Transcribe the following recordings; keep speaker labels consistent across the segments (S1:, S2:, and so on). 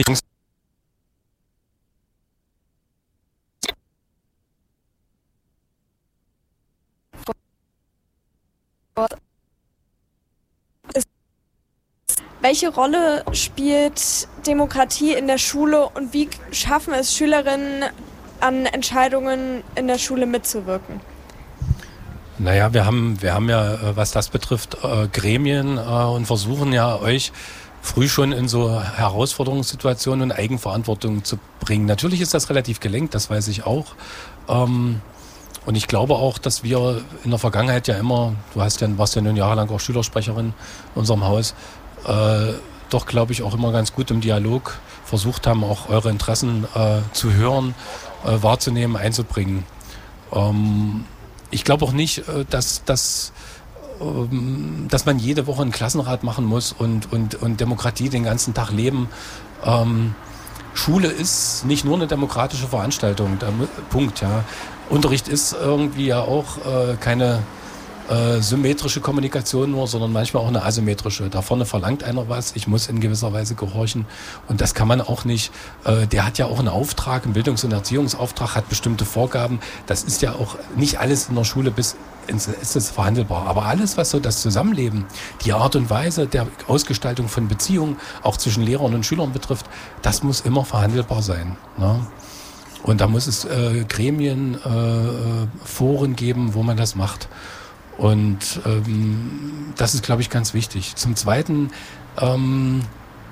S1: Welche Rolle spielt Demokratie in der Schule und wie schaffen es Schülerinnen, an Entscheidungen in der Schule mitzuwirken?
S2: Naja, wir haben ja, was das betrifft, Gremien und versuchen ja euch früh schon in so Herausforderungssituationen und Eigenverantwortung zu bringen. Natürlich ist das relativ gelenkt, das weiß ich auch. Und ich glaube auch, dass wir in der Vergangenheit ja immer, warst ja nun jahrelang auch Schülersprecherin in unserem Haus, doch, glaube ich, auch immer ganz gut im Dialog versucht haben, auch eure Interessen zu hören, wahrzunehmen, einzubringen. Ich glaube auch nicht, dass man jede Woche einen Klassenrat machen muss und Demokratie den ganzen Tag leben. Schule ist nicht nur eine demokratische Veranstaltung, Punkt, ja. Unterricht ist irgendwie ja auch keine symmetrische Kommunikation nur, sondern manchmal auch eine asymmetrische. Da vorne verlangt einer was, ich muss in gewisser Weise gehorchen und das kann man auch nicht. Der hat ja auch einen Auftrag, einen Bildungs- und Erziehungsauftrag, hat bestimmte Vorgaben. Das ist ja auch nicht alles in der Schule ist es verhandelbar. Aber alles, was so das Zusammenleben, die Art und Weise der Ausgestaltung von Beziehungen, auch zwischen Lehrern und Schülern betrifft, das muss immer verhandelbar sein, ne? Und da muss es Gremien, Foren geben, wo man das macht. Und das ist, glaube ich, ganz wichtig. Zum Zweiten, kommen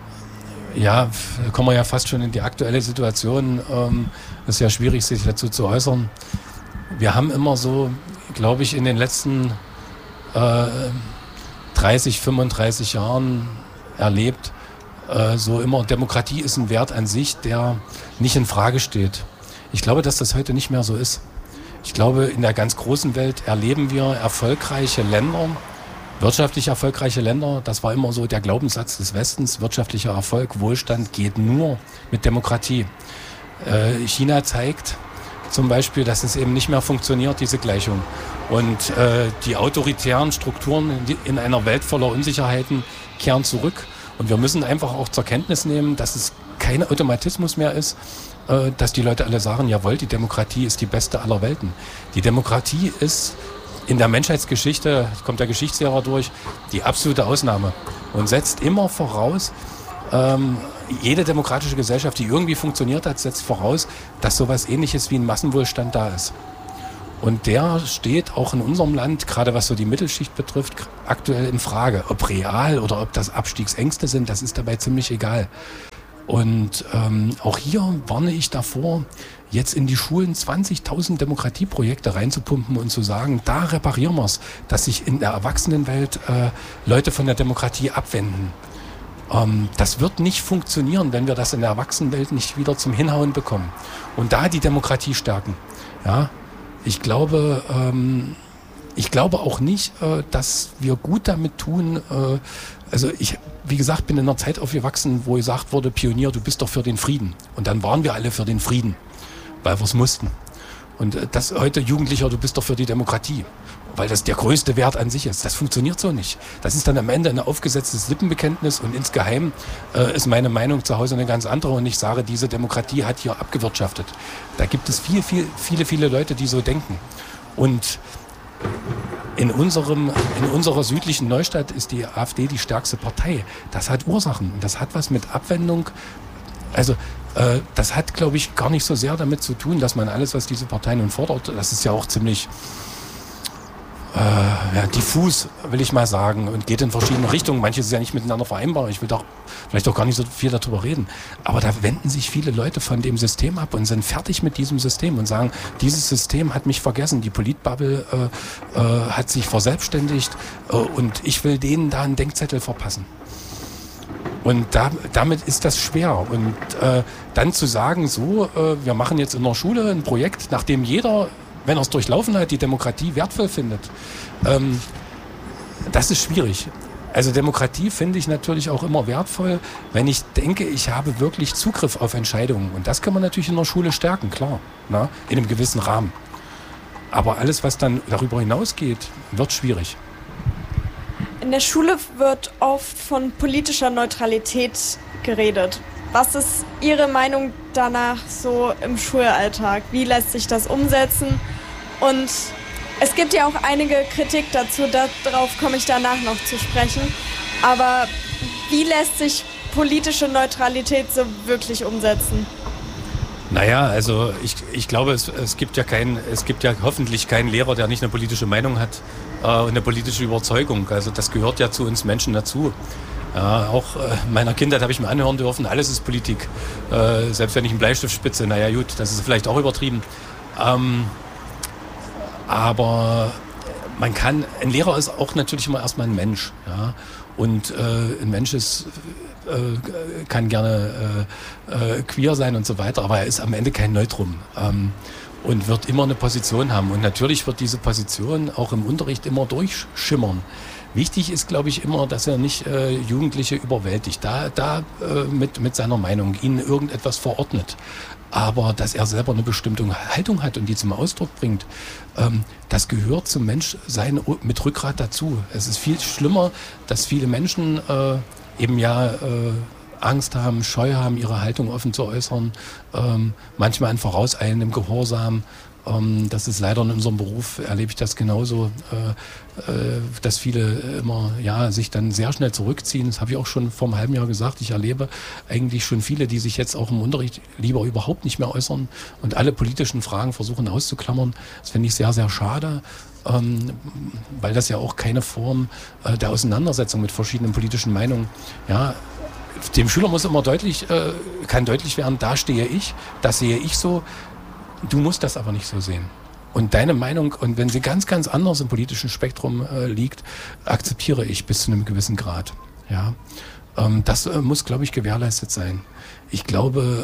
S2: wir ja fast schon in die aktuelle Situation. Es ist ja schwierig, sich dazu zu äußern. Wir haben immer so, glaube ich, in den letzten 30, 35 Jahren erlebt, so immer, Demokratie ist ein Wert an sich, der nicht in Frage steht. Ich glaube, dass das heute nicht mehr so ist. Ich glaube, in der ganz großen Welt erleben wir erfolgreiche Länder, wirtschaftlich erfolgreiche Länder. Das war immer so der Glaubenssatz des Westens. Wirtschaftlicher Erfolg, Wohlstand geht nur mit Demokratie. China zeigt zum Beispiel, dass es eben nicht mehr funktioniert, diese Gleichung. Und die autoritären Strukturen in einer Welt voller Unsicherheiten kehren zurück. Und wir müssen einfach auch zur Kenntnis nehmen, dass es kein Automatismus mehr ist, dass die Leute alle sagen, jawohl, die Demokratie ist die beste aller Welten. Die Demokratie ist in der Menschheitsgeschichte, kommt der Geschichtslehrer durch, die absolute Ausnahme und setzt immer voraus, jede demokratische Gesellschaft, die irgendwie funktioniert hat, setzt voraus, dass sowas Ähnliches wie ein Massenwohlstand da ist. Und der steht auch in unserem Land, gerade was so die Mittelschicht betrifft, aktuell in Frage. Ob real oder ob das Abstiegsängste sind, das ist dabei ziemlich egal. Und auch hier warne ich davor, jetzt in die Schulen 20.000 Demokratieprojekte reinzupumpen und zu sagen, da reparieren wir es, dass sich in der Erwachsenenwelt Leute von der Demokratie abwenden. Das wird nicht funktionieren, wenn wir das in der Erwachsenenwelt nicht wieder zum Hinhauen bekommen. Und da die Demokratie stärken. Ja, ich glaube auch nicht, dass wir gut damit tun. Ich, wie gesagt, bin in einer Zeit aufgewachsen, wo gesagt wurde, Pionier, du bist doch für den Frieden. Und dann waren wir alle für den Frieden, weil wir es mussten. Und das heute Jugendlicher, du bist doch für die Demokratie, weil das der größte Wert an sich ist. Das funktioniert so nicht. Das ist dann am Ende ein aufgesetztes Lippenbekenntnis und insgeheim ist meine Meinung zu Hause eine ganz andere und ich sage, diese Demokratie hat hier abgewirtschaftet. Da gibt es viele Leute, die so denken. Und in unserer südlichen Neustadt ist die AfD die stärkste Partei. Das hat Ursachen. Das hat was mit Abwendung. Also das hat, glaube ich, gar nicht so sehr damit zu tun, dass man alles, was diese Partei nun fordert, das ist ja auch ziemlich diffus, will ich mal sagen, und geht in verschiedene Richtungen. Manches ist ja nicht miteinander vereinbar. Ich will doch vielleicht auch gar nicht so viel darüber reden. Aber da wenden sich viele Leute von dem System ab und sind fertig mit diesem System und sagen, dieses System hat mich vergessen. Die Politbubble hat sich verselbstständigt und ich will denen da einen Denkzettel verpassen. Und damit ist das schwer. Und dann zu sagen, wir machen jetzt in der Schule ein Projekt, nachdem jeder, wenn er es durchlaufen hat, die Demokratie wertvoll findet, das ist schwierig. Also Demokratie finde ich natürlich auch immer wertvoll, wenn ich denke, ich habe wirklich Zugriff auf Entscheidungen. Und das kann man natürlich in der Schule stärken, klar, in einem gewissen Rahmen. Aber alles, was dann darüber hinausgeht, wird schwierig.
S1: In der Schule wird oft von politischer Neutralität geredet. Was ist Ihre Meinung danach so im Schulalltag? Wie lässt sich das umsetzen? Und es gibt ja auch einige Kritik dazu, darauf komme ich danach noch zu sprechen. Aber wie lässt sich politische Neutralität so wirklich umsetzen?
S2: Naja, also ich glaube, es gibt ja hoffentlich keinen Lehrer, der nicht eine politische Meinung hat und eine politische Überzeugung. Also das gehört ja zu uns Menschen dazu. Ja, auch meiner Kindheit habe ich mir anhören dürfen, alles ist Politik. Selbst wenn ich einen Bleistift spitze, naja gut, das ist vielleicht auch übertrieben. Aber ein Lehrer ist auch natürlich immer erstmal ein Mensch. Ja? Und ein Mensch kann gerne queer sein und so weiter, aber er ist am Ende kein Neutrum und wird immer eine Position haben. Und natürlich wird diese Position auch im Unterricht immer durchschimmern. Wichtig ist, glaube ich, immer, dass er nicht Jugendliche überwältigt, mit seiner Meinung, ihnen irgendetwas verordnet. Aber dass er selber eine bestimmte Haltung hat und die zum Ausdruck bringt, das gehört zum Menschsein mit Rückgrat dazu. Es ist viel schlimmer, dass viele Menschen Angst haben, Scheu haben, ihre Haltung offen zu äußern, manchmal in vorauseilendem Gehorsam. Das ist leider in unserem Beruf, erlebe ich das genauso, dass viele immer sich dann sehr schnell zurückziehen. Das habe ich auch schon vor einem halben Jahr gesagt. Ich erlebe eigentlich schon viele, die sich jetzt auch im Unterricht lieber überhaupt nicht mehr äußern und alle politischen Fragen versuchen auszuklammern. Das finde ich sehr, sehr schade. Weil das ja auch keine Form der Auseinandersetzung mit verschiedenen politischen Meinungen, dem Schüler muss immer kann deutlich werden, da stehe ich, das sehe ich so, du musst das aber nicht so sehen. Und deine Meinung, und wenn sie ganz, ganz anders im politischen Spektrum liegt, akzeptiere ich bis zu einem gewissen Grad. Ja? Das muss, glaube ich, gewährleistet sein. Ich glaube,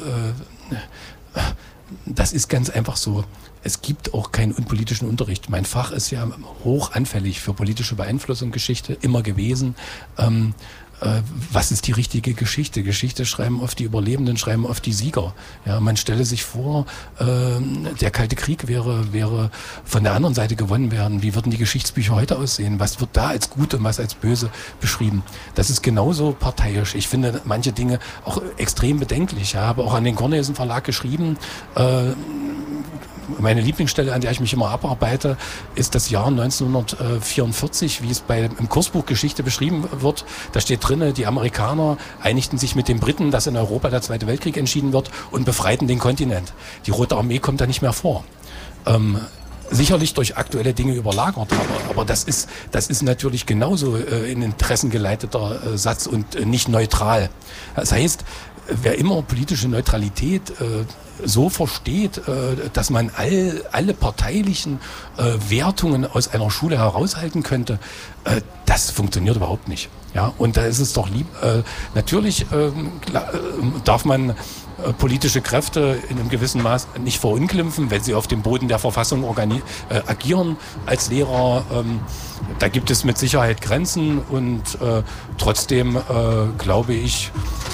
S2: das ist ganz einfach so. Es gibt auch keinen unpolitischen Unterricht. Mein Fach ist ja hoch anfällig für politische Beeinflussung, Geschichte immer gewesen. Was ist die richtige Geschichte? Geschichte schreiben oft die Überlebenden, schreiben oft die Sieger. Ja, man stelle sich vor, der Kalte Krieg wäre von der anderen Seite gewonnen werden. Wie würden die Geschichtsbücher heute aussehen? Was wird da als gut und was als böse beschrieben? Das ist genauso parteiisch. Ich finde manche Dinge auch extrem bedenklich. Ich habe auch an den Cornelsen Verlag geschrieben, meine Lieblingsstelle, an der ich mich immer abarbeite, ist das Jahr 1944, wie es im Kursbuch Geschichte beschrieben wird. Da steht drin, die Amerikaner einigten sich mit den Briten, dass in Europa der Zweite Weltkrieg entschieden wird und befreiten den Kontinent. Die Rote Armee kommt da nicht mehr vor. Sicherlich durch aktuelle Dinge überlagert, aber das ist natürlich genauso in Interessen geleiteter Satz und nicht neutral. Das heißt, wer immer politische Neutralität so versteht, dass man alle parteilichen Wertungen aus einer Schule heraushalten könnte, das funktioniert überhaupt nicht. Ja, und da ist es doch lieb. Natürlich darf man politische Kräfte in einem gewissen Maß nicht verunglimpfen, wenn sie auf dem Boden der Verfassung agieren als Lehrer. Da gibt es mit Sicherheit Grenzen und trotzdem glaube ich,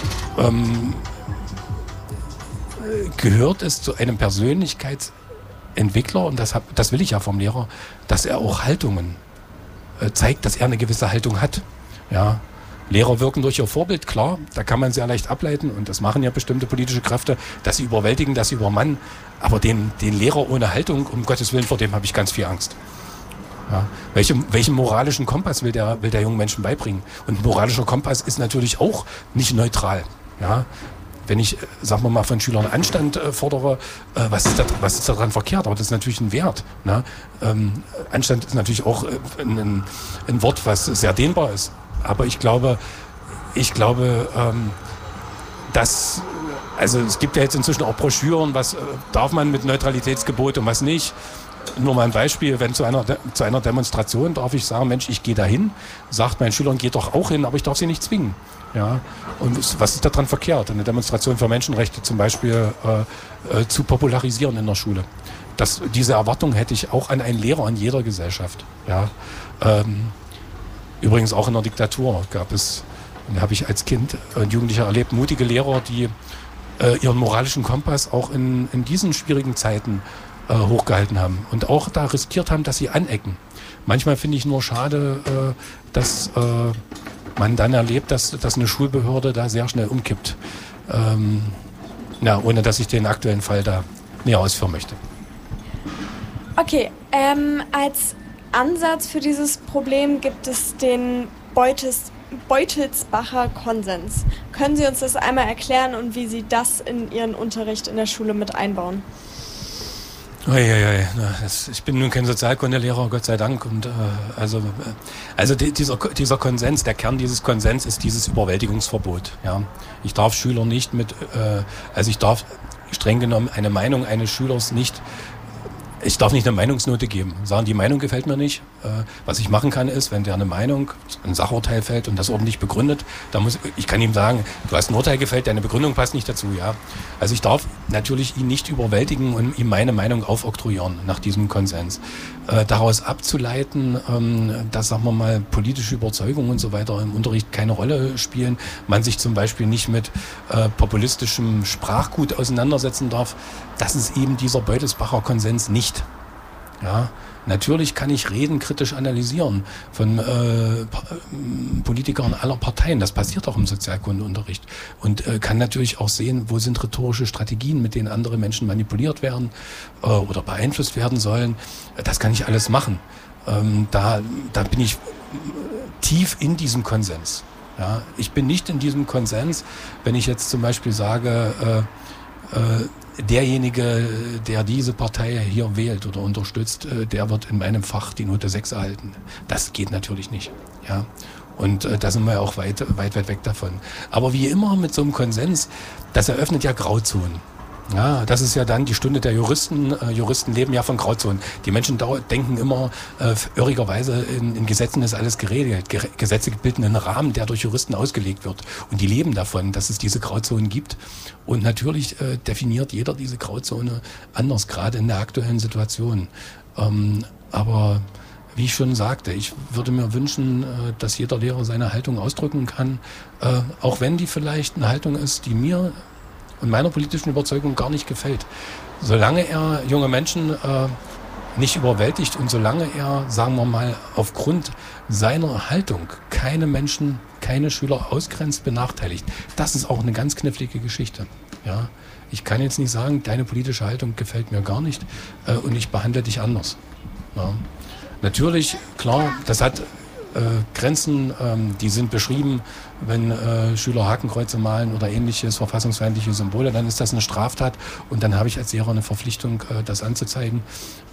S2: gehört es zu einem Persönlichkeitsentwickler, und das will ich ja vom Lehrer, dass er auch Haltungen zeigt, dass er eine gewisse Haltung hat. Ja. Lehrer wirken durch ihr Vorbild, klar, da kann man sehr leicht ableiten und das machen ja bestimmte politische Kräfte, dass sie überwältigen, dass sie übermannen, aber den Lehrer ohne Haltung, um Gottes Willen, vor dem habe ich ganz viel Angst. Ja. Welchen moralischen Kompass will der jungen Menschen beibringen? Und ein moralischer Kompass ist natürlich auch nicht neutral. Ja. Wenn ich, sagen wir mal, von Schülern Anstand fordere, was ist daran verkehrt? Aber das ist natürlich ein Wert. Ne? Anstand ist natürlich auch ein Wort, was sehr dehnbar ist. Aber ich glaube, dass, also es gibt ja jetzt inzwischen auch Broschüren, was darf man mit Neutralitätsgebot und was nicht. Nur mal ein Beispiel, wenn zu einer Demonstration darf ich sagen, Mensch, ich gehe dahin, sagt meinen Schülern, geht doch auch hin, aber ich darf sie nicht zwingen. Ja, und was ist daran verkehrt, eine Demonstration für Menschenrechte zum Beispiel zu popularisieren in der Schule? Diese Erwartung hätte ich auch an einen Lehrer in jeder Gesellschaft. Ja, übrigens auch in der Diktatur gab es, habe ich als Kind und Jugendlicher erlebt, mutige Lehrer, die ihren moralischen Kompass auch in diesen schwierigen Zeiten hochgehalten haben und auch da riskiert haben, dass sie anecken. Manchmal finde ich nur schade, dass man dann erlebt, dass eine Schulbehörde da sehr schnell umkippt. ohne dass ich den aktuellen Fall da näher ausführen möchte.
S1: Okay, als Ansatz für dieses Problem gibt es den Beutelsbacher Konsens. Können Sie uns das einmal erklären und wie Sie das in Ihren Unterricht in der Schule mit einbauen?
S2: Ich bin nun kein Sozialkundelehrer, Gott sei Dank. Und dieser Konsens, der Kern dieses Konsens ist dieses Überwältigungsverbot. Ja, ich darf Schüler nicht ich darf streng genommen eine Meinung eines Schülers nicht. Ich darf nicht eine Meinungsnote geben. Sagen, die Meinung gefällt mir nicht. Was ich machen kann, ist, wenn der eine Meinung, ein Sachurteil fällt und das ordentlich begründet, ich kann ihm sagen, du hast ein Urteil gefällt, deine Begründung passt nicht dazu. Ja. Also ich darf natürlich ihn nicht überwältigen und ihm meine Meinung aufoktroyieren nach diesem Konsens. Daraus abzuleiten, dass, sagen wir mal, politische Überzeugungen und so weiter im Unterricht keine Rolle spielen, man sich zum Beispiel nicht mit populistischem Sprachgut auseinandersetzen darf, das ist eben dieser Beutelsbacher Konsens nicht. Ja, natürlich kann ich Reden kritisch analysieren von Politikern aller Parteien. Das passiert auch im Sozialkundeunterricht. Und kann natürlich auch sehen, wo sind rhetorische Strategien, mit denen andere Menschen manipuliert werden oder beeinflusst werden sollen. Das kann ich alles machen. Da bin ich tief in diesem Konsens. Ja, ich bin nicht in diesem Konsens, wenn ich jetzt zum Beispiel sage, derjenige, der diese Partei hier wählt oder unterstützt, der wird in meinem Fach die Note 6 erhalten. Das geht natürlich nicht. Ja. Und da sind wir auch weit weg davon. Aber wie immer mit so einem Konsens, das eröffnet ja Grauzonen. Ja, das ist ja dann die Stunde der Juristen. Juristen leben ja von Grauzonen. Die Menschen denken immer, irrigerweise in Gesetzen ist alles geregelt. Gesetze bilden einen Rahmen, der durch Juristen ausgelegt wird. Und die leben davon, dass es diese Grauzonen gibt. Und natürlich definiert jeder diese Grauzone anders, gerade in der aktuellen Situation. Aber wie ich schon sagte, ich würde mir wünschen, dass jeder Lehrer seine Haltung ausdrücken kann, auch wenn die vielleicht eine Haltung ist, die mir und meiner politischen Überzeugung gar nicht gefällt. Solange er junge Menschen nicht überwältigt und solange er, sagen wir mal, aufgrund seiner Haltung keine Menschen, keine Schüler ausgrenzt, benachteiligt, das ist auch eine ganz knifflige Geschichte. Ja? Ich kann jetzt nicht sagen, deine politische Haltung gefällt mir gar nicht und ich behandle dich anders. Ja? Natürlich, klar, das hat Grenzen, die sind beschrieben, wenn Schüler Hakenkreuze malen oder ähnliches, verfassungsfeindliche Symbole, dann ist das eine Straftat und dann habe ich als Lehrer eine Verpflichtung, das anzuzeigen.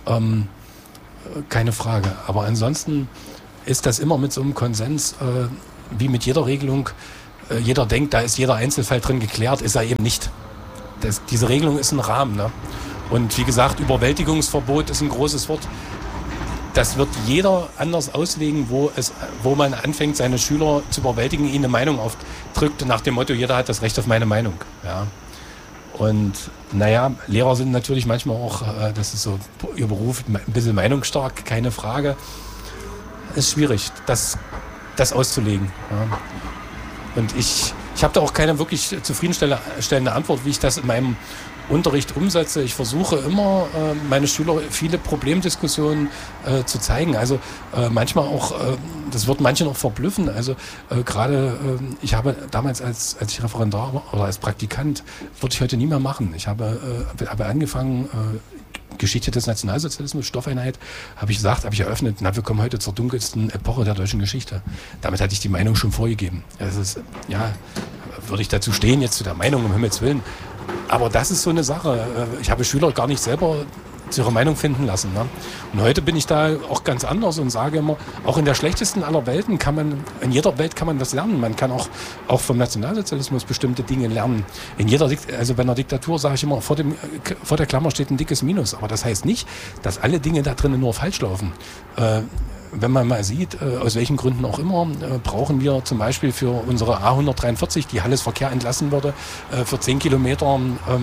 S2: Keine Frage. Aber ansonsten ist das immer mit so einem Konsens, wie mit jeder Regelung. Jeder denkt, da ist jeder Einzelfall drin geklärt, ist er eben nicht. Diese Regelung ist ein Rahmen. Ne? Und wie gesagt, Überwältigungsverbot ist ein großes Wort. Das wird jeder anders auslegen, wo man anfängt, seine Schüler zu überwältigen, ihnen eine Meinung aufdrückt, nach dem Motto, jeder hat das Recht auf meine Meinung. Ja. Und naja, Lehrer sind natürlich manchmal auch, das ist so ihr Beruf, ein bisschen meinungsstark, keine Frage. Ist schwierig, das auszulegen. Ja. Und ich habe da auch keine wirklich zufriedenstellende Antwort, wie ich das in meinem Unterricht umsetze. Ich versuche immer, meine Schüler viele Problemdiskussionen zu zeigen. Also manchmal auch, das wird manche noch verblüffen. Also gerade, ich habe damals, als ich Referendar war oder als Praktikant, würde ich heute nie mehr machen. Ich habe angefangen, Geschichte des Nationalsozialismus, Stoffeinheit, habe ich eröffnet, wir kommen heute zur dunkelsten Epoche der deutschen Geschichte. Damit hatte ich die Meinung schon vorgegeben. Das ist, ja, würde ich dazu stehen, jetzt zu der Meinung, um Himmels Willen. Aber das ist so eine Sache. Ich habe Schüler gar nicht selber zu ihrer Meinung finden lassen. Ne? Und heute bin ich da auch ganz anders und sage immer, auch in der schlechtesten aller Welten in jeder Welt kann man was lernen. Man kann auch vom Nationalsozialismus bestimmte Dinge lernen. Also bei einer Diktatur sage ich immer, vor der Klammer steht ein dickes Minus. Aber das heißt nicht, dass alle Dinge da drinnen nur falsch laufen. Wenn man mal sieht, aus welchen Gründen auch immer, brauchen wir zum Beispiel für unsere A143, die Halles Verkehr entlassen würde, für 10 Kilometer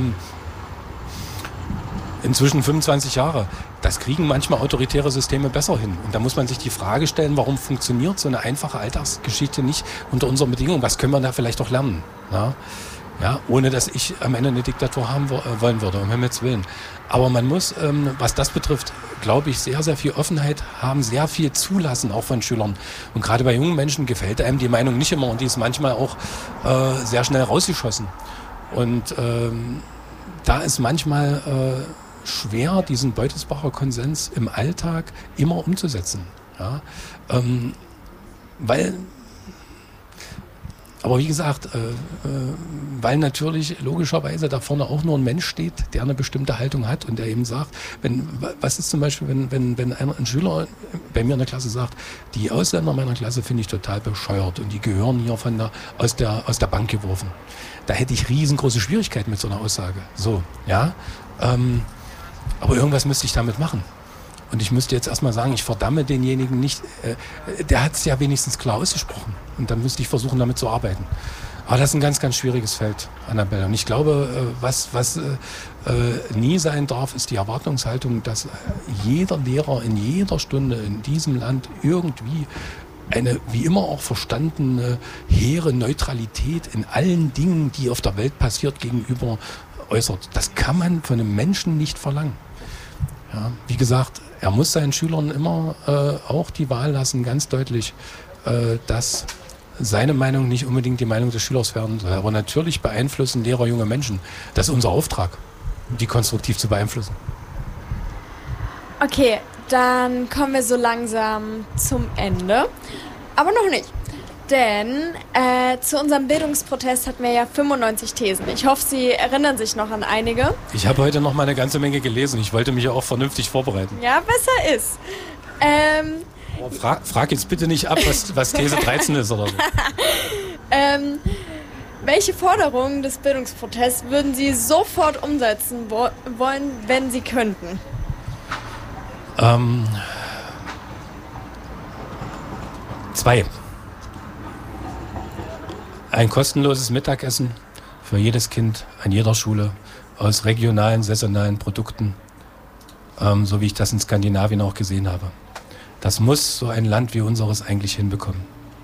S2: inzwischen 25 Jahre. Das kriegen manchmal autoritäre Systeme besser hin. Und da muss man sich die Frage stellen, warum funktioniert so eine einfache Alltagsgeschichte nicht unter unseren Bedingungen? Was können wir da vielleicht auch lernen? Ja, ohne dass ich am Ende eine Diktatur haben wollen würde, um Himmels Willen. Aber man muss, was das betrifft, glaube ich, sehr, sehr viel Offenheit haben, sehr viel zulassen, auch von Schülern. Und gerade bei jungen Menschen gefällt einem die Meinung nicht immer und die ist manchmal auch sehr schnell rausgeschossen. Und da ist manchmal schwer, diesen Beutelsbacher Konsens im Alltag immer umzusetzen. Ja? Aber wie gesagt, weil natürlich logischerweise da vorne auch nur ein Mensch steht, der eine bestimmte Haltung hat und der eben sagt, was ist zum Beispiel, wenn ein Schüler bei mir in der Klasse sagt, die Ausländer meiner Klasse finde ich total bescheuert und die gehören hier aus der Bank geworfen. Da hätte ich riesengroße Schwierigkeiten mit so einer Aussage. So, ja. Aber irgendwas müsste ich damit machen. Und ich müsste jetzt erstmal sagen, ich verdamme denjenigen nicht, der hat es ja wenigstens klar ausgesprochen. Und dann müsste ich versuchen, damit zu arbeiten. Aber das ist ein ganz, ganz schwieriges Feld, Annabelle. Und ich glaube, was nie sein darf, ist die Erwartungshaltung, dass jeder Lehrer in jeder Stunde in diesem Land irgendwie eine wie immer auch verstandene, hehre Neutralität in allen Dingen, die auf der Welt passiert, gegenüber äußert. Das kann man von einem Menschen nicht verlangen. Ja, wie gesagt, er muss seinen Schülern immer auch die Wahl lassen, ganz deutlich, dass seine Meinung nicht unbedingt die Meinung des Schülers werden soll. Aber natürlich beeinflussen Lehrer junge Menschen. Das ist unser Auftrag, die konstruktiv zu beeinflussen.
S1: Okay, dann kommen wir so langsam zum Ende. Aber noch nicht. Denn zu unserem Bildungsprotest hatten wir ja 95 Thesen. Ich hoffe, Sie erinnern sich noch an einige.
S2: Ich habe heute noch mal eine ganze Menge gelesen. Ich wollte mich ja auch vernünftig vorbereiten.
S1: Ja, besser ist.
S2: Frag jetzt bitte nicht ab, was These 13 ist oder so.
S1: Welche Forderungen des Bildungsprotests würden Sie sofort umsetzen wollen, wenn Sie könnten?
S2: Zwei. Ein kostenloses Mittagessen für jedes Kind an jeder Schule aus regionalen, saisonalen Produkten, so wie ich das in Skandinavien auch gesehen habe. Das muss so ein Land wie unseres eigentlich hinbekommen.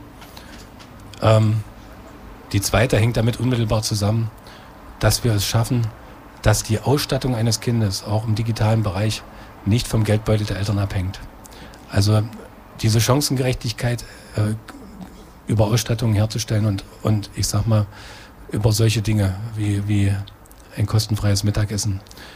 S2: Die zweite hängt damit unmittelbar zusammen, dass wir es schaffen, dass die Ausstattung eines Kindes auch im digitalen Bereich nicht vom Geldbeutel der Eltern abhängt. Also diese Chancengerechtigkeit über Ausstattung herzustellen und ich sag mal, über solche Dinge wie ein kostenfreies Mittagessen,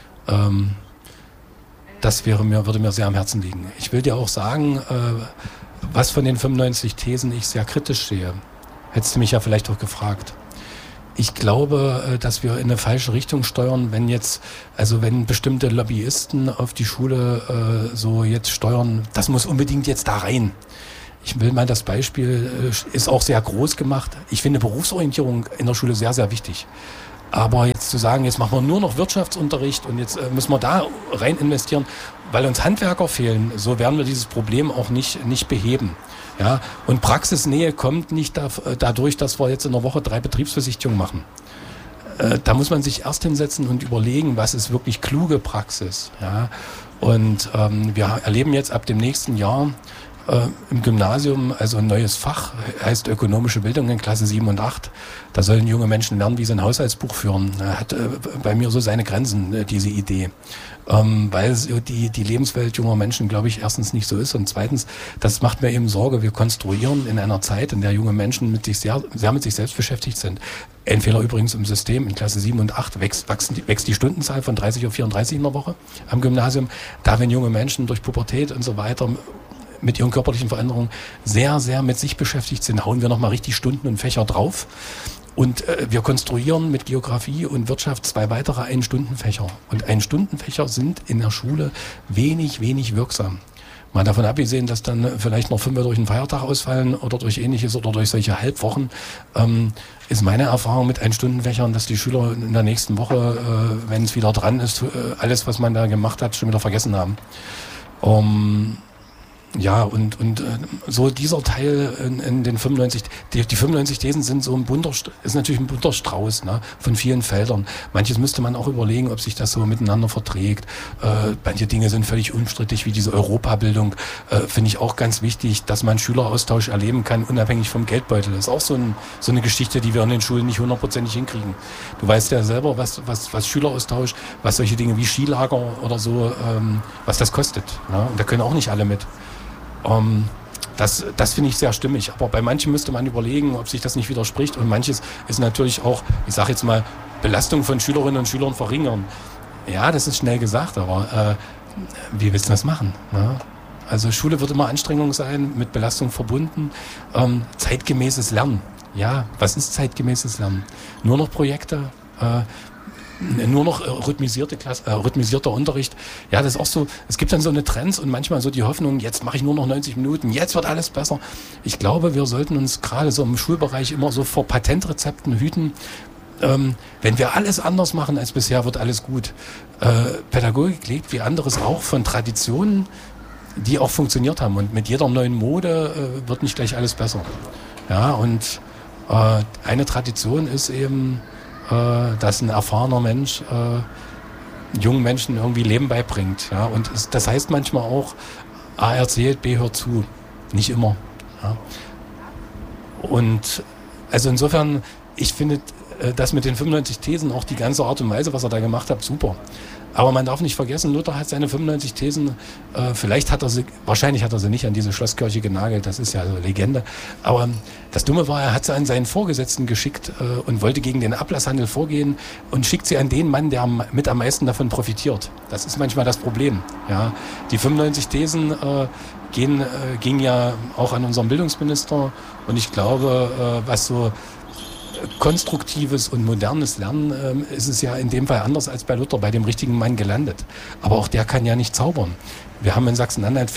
S2: das würde mir sehr am Herzen liegen. Ich will dir auch sagen, was von den 95 Thesen ich sehr kritisch sehe. Hättest du mich ja vielleicht auch gefragt. Ich glaube, dass wir in eine falsche Richtung steuern, wenn bestimmte Lobbyisten auf die Schule so jetzt steuern, das muss unbedingt jetzt da rein. Ich will mal das Beispiel, ist auch sehr groß gemacht. Ich finde Berufsorientierung in der Schule sehr, sehr wichtig. Aber jetzt zu sagen, jetzt machen wir nur noch Wirtschaftsunterricht und jetzt müssen wir da rein investieren, weil uns Handwerker fehlen, so werden wir dieses Problem auch nicht beheben. Ja? Und Praxisnähe kommt nicht dadurch, dass wir jetzt in der Woche 3 Betriebsbesichtigungen machen. Da muss man sich erst hinsetzen und überlegen, was ist wirklich kluge Praxis. Ja? Und wir erleben jetzt ab dem nächsten Jahr im Gymnasium, also ein neues Fach, heißt ökonomische Bildung in Klasse 7 und 8. Da sollen junge Menschen lernen, wie sie ein Haushaltsbuch führen. Hat bei mir so seine Grenzen, diese Idee. Weil die Lebenswelt junger Menschen, glaube ich, erstens nicht so ist und zweitens, das macht mir eben Sorge, wir konstruieren in einer Zeit, in der junge Menschen sehr mit sich selbst beschäftigt sind. Ein Fehler übrigens im System, in Klasse 7 und 8 wächst die Stundenzahl von 30 auf 34 in der Woche am Gymnasium. Da, wenn junge Menschen durch Pubertät und so weiter mit ihren körperlichen Veränderungen sehr, sehr mit sich beschäftigt sind, hauen wir nochmal richtig Stunden und Fächer drauf. Und wir konstruieren mit Geografie und Wirtschaft 2 weitere Ein-Stunden-Fächer. Und Ein-Stunden-Fächer sind in der Schule wenig wirksam. Mal davon abgesehen, dass dann vielleicht noch 5 durch einen Feiertag ausfallen oder durch Ähnliches oder durch solche Halbwochen, ist meine Erfahrung mit Ein-Stunden-Fächern, dass die Schüler in der nächsten Woche, wenn es wieder dran ist, alles, was man da gemacht hat, schon wieder vergessen haben. Ja, und so dieser Teil in den 95, die 95 Thesen sind so ist natürlich ein bunter Strauß, ne, von vielen Feldern. Manches müsste man auch überlegen, ob sich das so miteinander verträgt. Manche Dinge sind völlig unstrittig, wie diese Europabildung, finde ich auch ganz wichtig, dass man Schüleraustausch erleben kann, unabhängig vom Geldbeutel. Das ist auch so eine Geschichte, die wir in den Schulen nicht 100% hinkriegen. Du weißt ja selber, was Schüleraustausch, was solche Dinge wie Skilager oder so, was das kostet. Ne? Und da können auch nicht alle mit. Das finde ich sehr stimmig. Aber bei manchen müsste man überlegen, ob sich das nicht widerspricht. Und manches ist natürlich auch, ich sage jetzt mal, Belastung von Schülerinnen und Schülern verringern. Ja, das ist schnell gesagt, aber wie willst du das machen? Ne? Also Schule wird immer Anstrengung sein, mit Belastung verbunden. Zeitgemäßes Lernen. Ja, was ist zeitgemäßes Lernen? Nur noch Projekte, nur noch rhythmisierter Unterricht. Ja, das ist auch so, es gibt dann so eine Trends und manchmal so die Hoffnung, jetzt mache ich nur noch 90 Minuten, jetzt wird alles besser. Ich glaube, wir sollten uns gerade so im Schulbereich immer so vor Patentrezepten hüten. Wenn wir alles anders machen als bisher, wird alles gut. Pädagogik lebt wie anderes auch von Traditionen, die auch funktioniert haben. Und mit jeder neuen Mode wird nicht gleich alles besser. Ja, und eine Tradition ist eben, dass ein erfahrener Mensch jungen Menschen irgendwie Leben beibringt. Ja? Und das heißt manchmal auch, A erzählt, B hört zu. Nicht immer. Ja? Und also insofern, ich finde das mit den 95 Thesen, auch die ganze Art und Weise, was er da gemacht hat, super. Aber man darf nicht vergessen, Luther hat seine 95 Thesen, wahrscheinlich hat er sie nicht an diese Schlosskirche genagelt, das ist ja so Legende. Aber das Dumme war, er hat sie an seinen Vorgesetzten geschickt und wollte gegen den Ablasshandel vorgehen und schickt sie an den Mann, der mit am meisten davon profitiert. Das ist manchmal das Problem. Ja. Die 95 Thesen gingen ja auch an unseren Bildungsminister und ich glaube, was so konstruktives und modernes Lernen ist es ja in dem Fall anders als bei Luther, bei dem richtigen Mann gelandet. Aber auch der kann ja nicht zaubern. Wir haben in Sachsen-Anhalt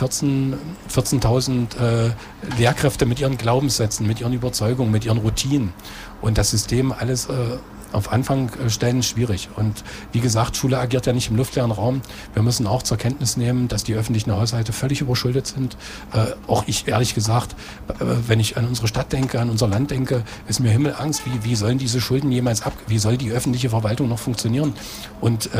S2: 14.000 Lehrkräfte mit ihren Glaubenssätzen, mit ihren Überzeugungen, mit ihren Routinen. Und das System alles auf Anfangstellen schwierig. Und wie gesagt, Schule agiert ja nicht im luftleeren Raum. Wir müssen auch zur Kenntnis nehmen, dass die öffentlichen Haushalte völlig überschuldet sind. Auch ich, ehrlich gesagt, wenn ich an unsere Stadt denke, an unser Land denke, ist mir Himmelangst, wie sollen diese Schulden jemals wie soll die öffentliche Verwaltung noch funktionieren? Und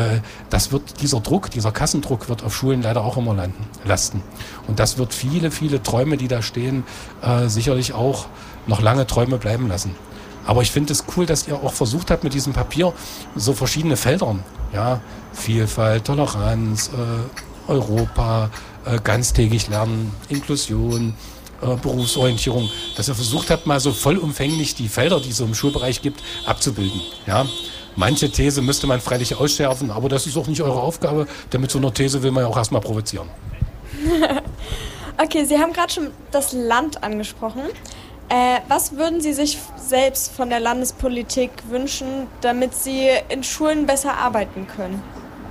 S2: dieser Kassendruck wird auf Schulen leider auch immer lasten. Und das wird viele, viele Träume, die da stehen, sicherlich auch noch lange Träume bleiben lassen. Aber ich finde es cool, dass ihr auch versucht habt, mit diesem Papier so verschiedene Feldern, ja, Vielfalt, Toleranz, Europa, ganztägig lernen, Inklusion, Berufsorientierung, dass ihr versucht habt, mal so vollumfänglich die Felder, die es so im Schulbereich gibt, abzubilden. Ja. Manche These müsste man freilich ausschärfen, aber das ist auch nicht eure Aufgabe, denn mit so einer These will man ja auch erstmal provozieren.
S1: Okay, Sie haben gerade schon das Land angesprochen. Was würden Sie sich selbst von der Landespolitik wünschen, damit Sie in Schulen besser arbeiten können?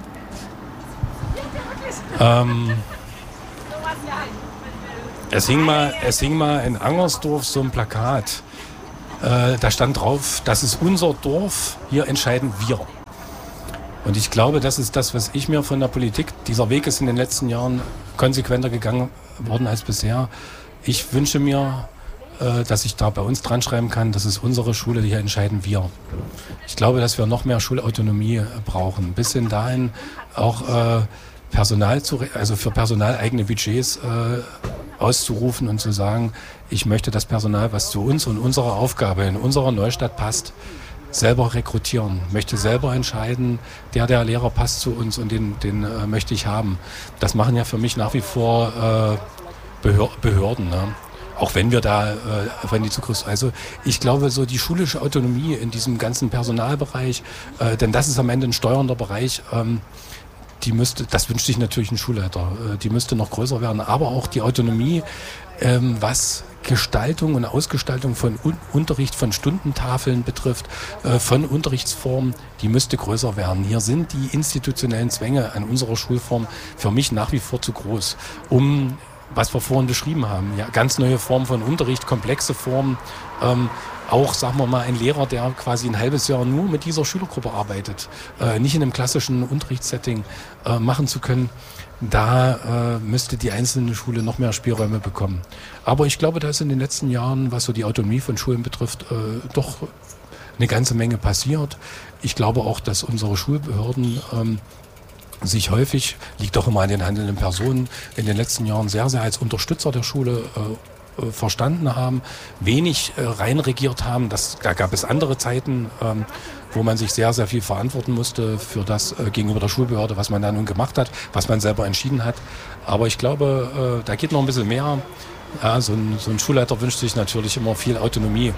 S2: Es hing mal in Angersdorf so ein Plakat. Da stand drauf, das ist unser Dorf, hier entscheiden wir. Und ich glaube, das ist das, was ich mir von der Politik, dieser Weg ist in den letzten Jahren konsequenter gegangen worden als bisher. Ich wünsche mir, dass ich da bei uns dran schreiben kann, das ist unsere Schule, hier entscheiden wir. Ich glaube, dass wir noch mehr Schulautonomie brauchen. Bis hin dahin auch für Personal eigene Budgets auszurufen und zu sagen, ich möchte das Personal, was zu uns und unserer Aufgabe in unserer Neustadt passt, selber rekrutieren, möchte selber entscheiden, der Lehrer passt zu uns und den möchte ich haben. Das machen ja für mich nach wie vor Behörden, ne? Auch wenn wir da, wenn die Zugriffs... Also ich glaube, so die schulische Autonomie in diesem ganzen Personalbereich, denn das ist am Ende ein steuernder Bereich, das wünscht sich natürlich ein Schulleiter, die müsste noch größer werden, aber auch die Autonomie, was Gestaltung und Ausgestaltung von Unterricht, von Stundentafeln betrifft, von Unterrichtsformen, die müsste größer werden. Hier sind die institutionellen Zwänge an unserer Schulform für mich nach wie vor zu groß, was wir vorhin beschrieben haben, ja, ganz neue Formen von Unterricht, komplexe Formen, auch, sagen wir mal, ein Lehrer, der quasi ein halbes Jahr nur mit dieser Schülergruppe arbeitet, nicht in einem klassischen Unterrichtssetting machen zu können, da müsste die einzelne Schule noch mehr Spielräume bekommen. Aber ich glaube, da ist in den letzten Jahren, was so die Autonomie von Schulen betrifft, doch eine ganze Menge passiert. Ich glaube auch, dass unsere Schulbehörden sich häufig, liegt doch immer an den handelnden Personen, in den letzten Jahren sehr, sehr als Unterstützer der Schule verstanden haben, wenig reinregiert haben. Da gab es andere Zeiten, wo man sich sehr, sehr viel verantworten musste für das gegenüber der Schulbehörde, was man da nun gemacht hat, was man selber entschieden hat. Aber ich glaube, da geht noch ein bisschen mehr. Ja, so ein Schulleiter wünscht sich natürlich immer viel Autonomie.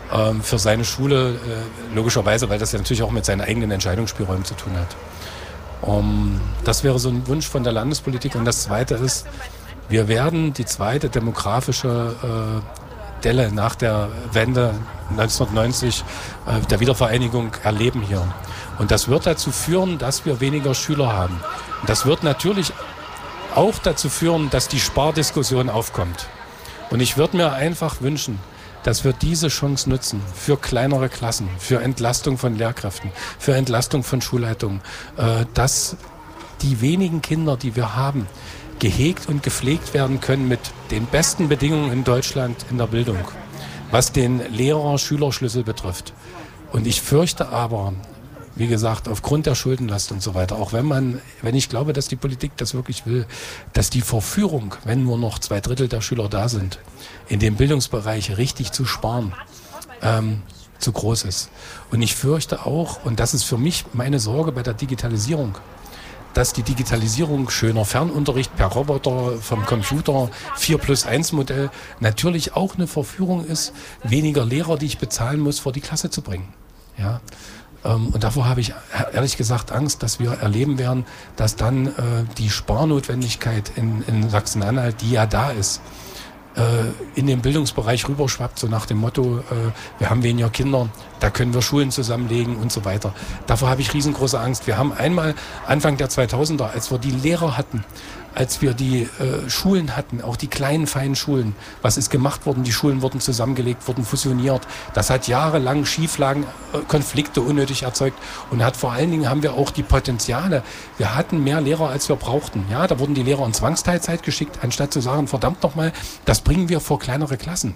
S2: für seine Schule, logischerweise, weil das ja natürlich auch mit seinen eigenen Entscheidungsspielräumen zu tun hat. Das wäre so ein Wunsch von der Landespolitik. Und das Zweite ist, wir werden die zweite demografische Delle nach der Wende 1990 der Wiedervereinigung erleben hier. Und das wird dazu führen, dass wir weniger Schüler haben. Und das wird natürlich auch dazu führen, dass die Spardiskussion aufkommt. Und ich würde mir einfach wünschen, dass wir diese Chance nutzen für kleinere Klassen, für Entlastung von Lehrkräften, für Entlastung von Schulleitungen, dass die wenigen Kinder, die wir haben, gehegt und gepflegt werden können mit den besten Bedingungen in Deutschland in der Bildung, was den Lehrer-Schüler-Schlüssel betrifft. Und ich fürchte aber, wie gesagt, aufgrund der Schuldenlast und so weiter, auch wenn ich glaube, dass die Politik das wirklich will, dass die Verführung, wenn nur noch 2/3 der Schüler da sind, in dem Bildungsbereich richtig zu sparen, zu groß ist. Und ich fürchte auch, und das ist für mich meine Sorge bei der Digitalisierung, dass die Digitalisierung, schöner Fernunterricht per Roboter vom Computer, 4+1 Modell, natürlich auch eine Verführung ist, weniger Lehrer, die ich bezahlen muss, vor die Klasse zu bringen. Ja. Und davor habe ich ehrlich gesagt Angst, dass wir erleben werden, dass dann die Sparnotwendigkeit in Sachsen-Anhalt, die ja da ist, in den Bildungsbereich rüberschwappt, so nach dem Motto, wir haben weniger Kinder, da können wir Schulen zusammenlegen und so weiter. Davor habe ich riesengroße Angst. Wir haben einmal Anfang der 2000er, als wir die Lehrer hatten, als wir die Schulen hatten, auch die kleinen, feinen Schulen, was ist gemacht worden? Die Schulen wurden zusammengelegt, wurden fusioniert. Das hat jahrelang Schieflagen, Konflikte unnötig erzeugt und vor allen Dingen haben wir auch die Potenziale. Wir hatten mehr Lehrer, als wir brauchten. Ja, da wurden die Lehrer in Zwangsteilzeit geschickt, anstatt zu sagen, verdammt nochmal, das bringen wir vor kleinere Klassen.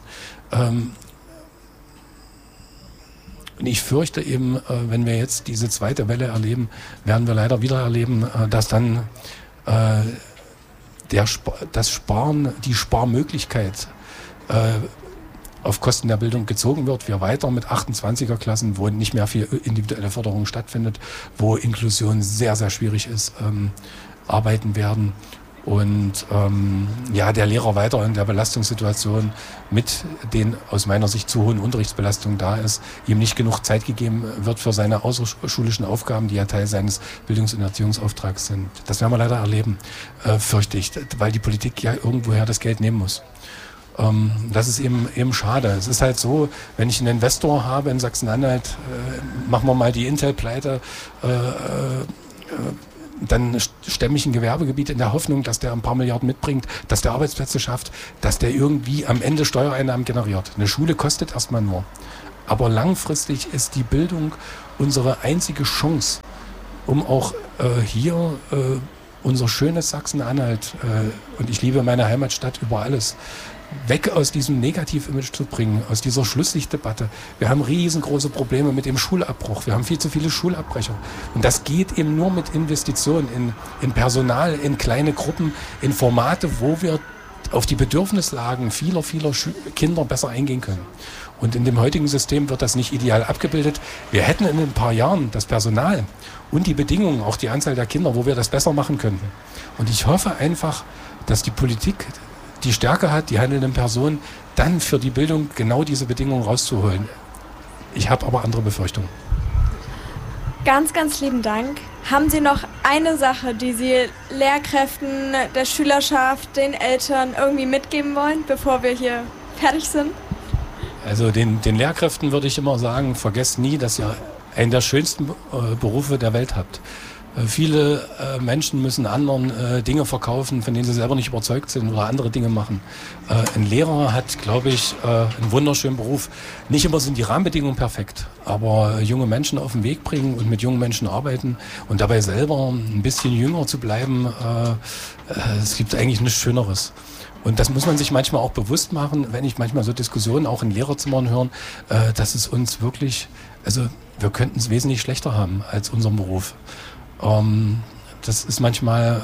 S2: Und ich fürchte eben, wenn wir jetzt diese zweite Welle erleben, werden wir leider wieder erleben, dass dann die Sparmöglichkeit auf Kosten der Bildung gezogen wird. Wir weiter mit 28er-Klassen, wo nicht mehr viel individuelle Förderung stattfindet, wo Inklusion sehr, sehr schwierig ist, arbeiten werden. Und der Lehrer weiter in der Belastungssituation mit den aus meiner Sicht zu hohen Unterrichtsbelastungen da ist, ihm nicht genug Zeit gegeben wird für seine außerschulischen Aufgaben, die ja Teil seines Bildungs- und Erziehungsauftrags sind. Das werden wir leider erleben, fürchte ich, weil die Politik ja irgendwoher das Geld nehmen muss. Das ist eben schade. Es ist halt so, wenn ich einen Investor habe in Sachsen-Anhalt, machen wir mal die Intel-Pleite, dann stemme ich ein Gewerbegebiet in der Hoffnung, dass der ein paar Milliarden mitbringt, dass der Arbeitsplätze schafft, dass der irgendwie am Ende Steuereinnahmen generiert. Eine Schule kostet erstmal nur. Aber langfristig ist die Bildung unsere einzige Chance, um auch hier unser schönes Sachsen-Anhalt, und ich liebe meine Heimatstadt über alles, weg aus diesem Negativ-Image zu bringen, aus dieser Schlusslichtdebatte. Wir haben riesengroße Probleme mit dem Schulabbruch. Wir haben viel zu viele Schulabbrecher. Und das geht eben nur mit Investitionen in Personal, in kleine Gruppen, in Formate, wo wir auf die Bedürfnislagen vieler Kinder besser eingehen können. Und in dem heutigen System wird das nicht ideal abgebildet. Wir hätten in ein paar Jahren das Personal und die Bedingungen, auch die Anzahl der Kinder, wo wir das besser machen könnten. Und ich hoffe einfach, dass die Politik die Stärke hat, die handelnden Personen, dann für die Bildung genau diese Bedingungen rauszuholen. Ich habe aber andere Befürchtungen.
S1: Ganz, ganz lieben Dank. Haben Sie noch eine Sache, die Sie Lehrkräften, der Schülerschaft, den Eltern irgendwie mitgeben wollen, bevor wir hier fertig sind?
S2: Also den Lehrkräften würde ich immer sagen, vergesst nie, dass ihr einen der schönsten Berufe der Welt habt. Viele Menschen müssen anderen Dinge verkaufen, von denen sie selber nicht überzeugt sind oder andere Dinge machen. Ein Lehrer hat, glaube ich, einen wunderschönen Beruf. Nicht immer sind die Rahmenbedingungen perfekt, aber junge Menschen auf den Weg bringen und mit jungen Menschen arbeiten und dabei selber ein bisschen jünger zu bleiben, es gibt eigentlich nichts Schöneres. Und das muss man sich manchmal auch bewusst machen, wenn ich manchmal so Diskussionen auch in Lehrerzimmern höre, dass es uns wirklich, also wir könnten es wesentlich schlechter haben als unseren Beruf. Das ist manchmal,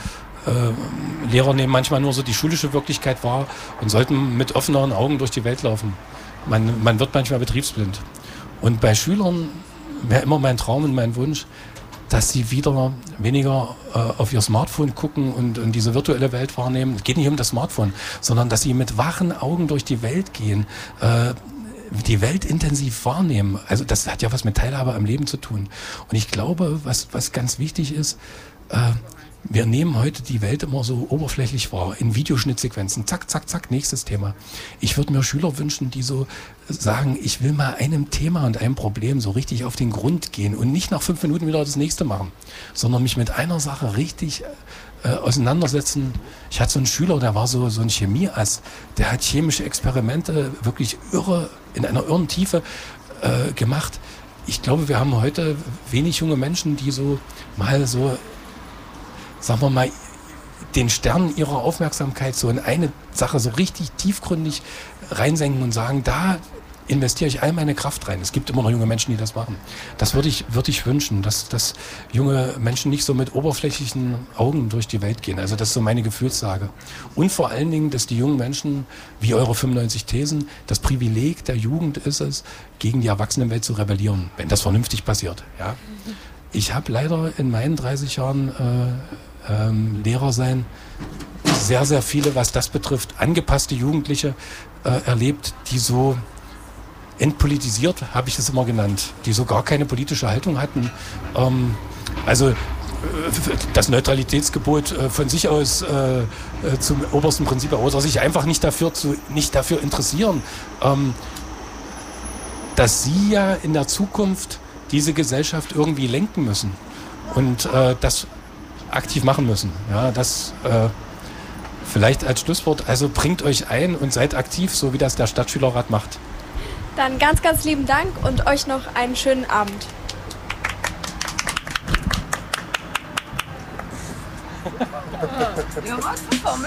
S2: Lehrer nehmen manchmal nur so die schulische Wirklichkeit wahr und sollten mit offeneren Augen durch die Welt laufen. Man wird manchmal betriebsblind. Und bei Schülern wäre immer mein Traum und mein Wunsch, dass sie wieder weniger auf ihr Smartphone gucken und diese virtuelle Welt wahrnehmen. Es geht nicht um das Smartphone, sondern dass sie mit wachen Augen durch die Welt gehen. die Welt intensiv wahrnehmen. Also das hat ja was mit Teilhabe am Leben zu tun. Und ich glaube, was ganz wichtig ist, wir nehmen heute die Welt immer so oberflächlich wahr, in Videoschnittsequenzen. Zack, zack, zack, nächstes Thema. Ich würde mir Schüler wünschen, die so sagen, ich will mal einem Thema und einem Problem so richtig auf den Grund gehen und nicht nach 5 Minuten wieder das nächste machen, sondern mich mit einer Sache richtig auseinandersetzen. Ich hatte so einen Schüler, der war so ein Chemieass, der hat chemische Experimente wirklich in einer irren Tiefe gemacht. Ich glaube, wir haben heute wenig junge Menschen, die so mal so, sagen wir mal, den Stern ihrer Aufmerksamkeit so in eine Sache so richtig tiefgründig reinsenken und sagen, da investiere ich all meine Kraft rein. Es gibt immer noch junge Menschen, die das machen. Das würde ich wünschen, dass junge Menschen nicht so mit oberflächlichen Augen durch die Welt gehen. Also das ist so meine Gefühlslage. Und vor allen Dingen, dass die jungen Menschen, wie eure 95 Thesen, das Privileg der Jugend ist es, gegen die Erwachsenenwelt zu rebellieren, wenn das vernünftig passiert. Ja? Ich habe leider in meinen 30 Jahren Lehrer sein sehr, sehr viele, was das betrifft, angepasste Jugendliche erlebt, die so entpolitisiert, habe ich das immer genannt, die so gar keine politische Haltung hatten. Also das Neutralitätsgebot von sich aus zum obersten Prinzip oder sich einfach nicht dafür interessieren, dass sie ja in der Zukunft diese Gesellschaft irgendwie lenken müssen und das aktiv machen müssen. Ja, das vielleicht als Schlusswort, also bringt euch ein und seid aktiv, so wie das der Stadtschülerrat macht.
S1: Dann ganz, ganz lieben Dank und euch noch einen schönen Abend. Ja, was?